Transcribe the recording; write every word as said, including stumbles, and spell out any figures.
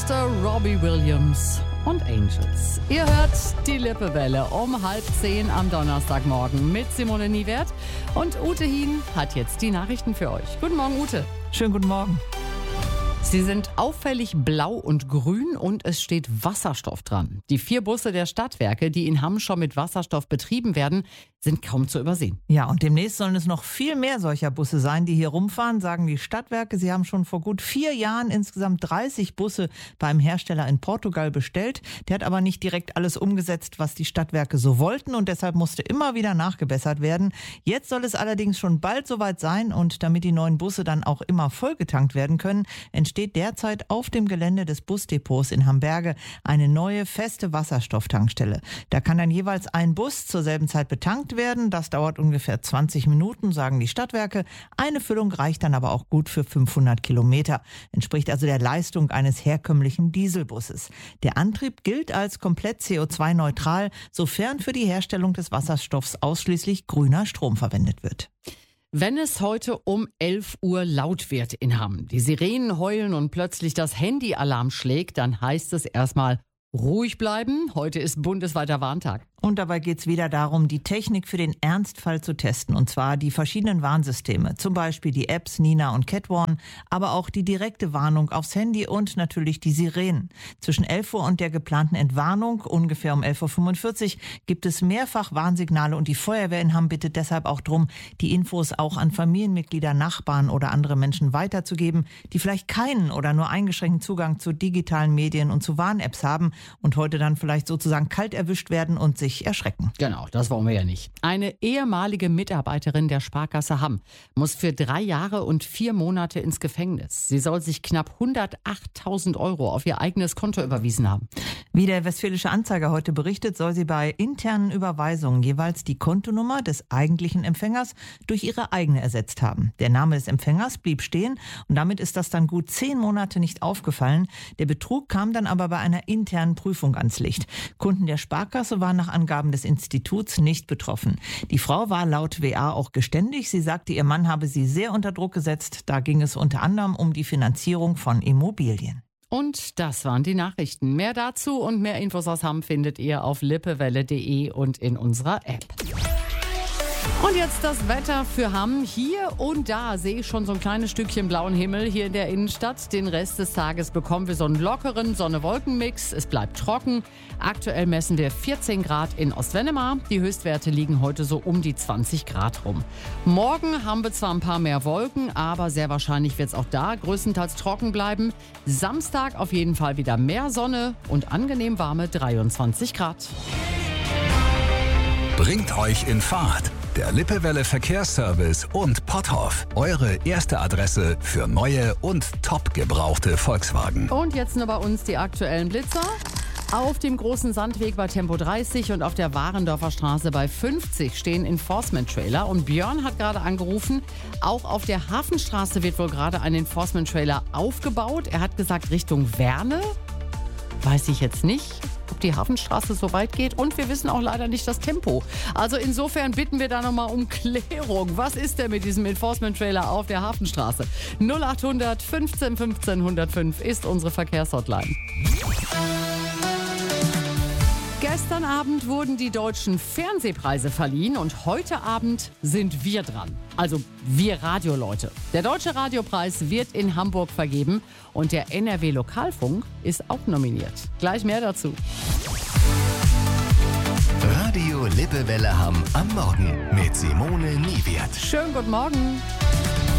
Mister Robbie Williams und Angels. Ihr hört die Lippewelle um halb zehn am Donnerstagmorgen mit Simone Niewert. Und Ute Hien hat jetzt die Nachrichten für euch. Guten Morgen, Ute. Schönen guten Morgen. Sie sind auffällig blau und grün und es steht Wasserstoff dran. Die vier Busse der Stadtwerke, die in Hamm schon mit Wasserstoff betrieben werden, sind kaum zu übersehen. Ja, und demnächst sollen es noch viel mehr solcher Busse sein, die hier rumfahren, sagen die Stadtwerke. Sie haben schon vor gut vier Jahren insgesamt dreißig Busse beim Hersteller in Portugal bestellt. Der hat aber nicht direkt alles umgesetzt, was die Stadtwerke so wollten, und deshalb musste immer wieder nachgebessert werden. Jetzt soll es allerdings schon bald soweit sein, und damit die neuen Busse dann auch immer vollgetankt werden können, entsteht derzeit auf dem Gelände des Busdepots in Hamberge eine neue feste Wasserstofftankstelle. Da kann dann jeweils ein Bus zur selben Zeit betankt werden. Das dauert ungefähr zwanzig Minuten, sagen die Stadtwerke. Eine Füllung reicht dann aber auch gut für fünfhundert Kilometer. Entspricht also der Leistung eines herkömmlichen Dieselbusses. Der Antrieb gilt als komplett C O zwei neutral, sofern für die Herstellung des Wasserstoffs ausschließlich grüner Strom verwendet wird. Wenn es heute um elf Uhr laut wird in Hamm, die Sirenen heulen und plötzlich das Handyalarm schlägt, dann heißt es erstmal ruhig bleiben. Heute ist bundesweiter Warntag. Und dabei geht es wieder darum, die Technik für den Ernstfall zu testen. Und zwar die verschiedenen Warnsysteme. Zum Beispiel die Apps Nina und Catwarn, aber auch die direkte Warnung aufs Handy und natürlich die Sirenen. Zwischen elf Uhr und der geplanten Entwarnung, ungefähr um elf Uhr fünfundvierzig, gibt es mehrfach Warnsignale. Und die Feuerwehr in Hamm bittet deshalb auch darum, die Infos auch an Familienmitglieder, Nachbarn oder andere Menschen weiterzugeben, die vielleicht keinen oder nur eingeschränkten Zugang zu digitalen Medien und zu Warn-Apps haben und heute dann vielleicht sozusagen kalt erwischt werden und sich erschrecken. Genau, das wollen wir ja nicht. Eine ehemalige Mitarbeiterin der Sparkasse Hamm muss für drei Jahre und vier Monate ins Gefängnis. Sie soll sich knapp hundertachttausend Euro auf ihr eigenes Konto überwiesen haben. Wie der Westfälische Anzeiger heute berichtet, soll sie bei internen Überweisungen jeweils die Kontonummer des eigentlichen Empfängers durch ihre eigene ersetzt haben. Der Name des Empfängers blieb stehen und damit ist das dann gut zehn Monate nicht aufgefallen. Der Betrug kam dann aber bei einer internen Prüfung ans Licht. Kunden der Sparkasse waren nach Angaben des Instituts nicht betroffen. Die Frau war laut W A auch geständig. Sie sagte, ihr Mann habe sie sehr unter Druck gesetzt. Da ging es unter anderem um die Finanzierung von Immobilien. Und das waren die Nachrichten. Mehr dazu und mehr Infos aus Hamm findet ihr auf lippewelle punkt de und in unserer App. Und jetzt das Wetter für Hamm. Hier und da sehe ich schon so ein kleines Stückchen blauen Himmel hier in der Innenstadt. Den Rest des Tages bekommen wir so einen lockeren Sonne-Wolken-Mix. Es bleibt trocken. Aktuell messen wir vierzehn Grad in Ostwendemar. Die Höchstwerte liegen heute so um die zwanzig Grad rum. Morgen haben wir zwar ein paar mehr Wolken, aber sehr wahrscheinlich wird es auch da größtenteils trocken bleiben. Samstag auf jeden Fall wieder mehr Sonne und angenehm warme dreiundzwanzig Grad. Bringt euch in Fahrt. Der Lippewelle Verkehrsservice und Potthoff. Eure erste Adresse für neue und top gebrauchte Volkswagen. Und jetzt nur bei uns die aktuellen Blitzer. Auf dem großen Sandweg bei Tempo dreißig und auf der Warendorfer Straße bei fünfzig stehen Enforcement-Trailer. Und Björn hat gerade angerufen, auch auf der Hafenstraße wird wohl gerade ein Enforcement-Trailer aufgebaut. Er hat gesagt Richtung Werne. Weiß ich jetzt nicht, ob die Hafenstraße so weit geht. Und wir wissen auch leider nicht das Tempo. Also insofern bitten wir da nochmal um Klärung. Was ist denn mit diesem Enforcement-Trailer auf der Hafenstraße? null achthundert fünfzehn fünfzehn hundertfünf ist unsere Verkehrshotline. Gestern Abend wurden die deutschen Fernsehpreise verliehen und heute Abend sind wir dran. Also wir Radioleute. Der Deutsche Radiopreis wird in Hamburg vergeben und der N R W Lokalfunk ist auch nominiert. Gleich mehr dazu. Radio Lippewelle Hamm am Morgen mit Simone Niewert. Schönen guten Morgen.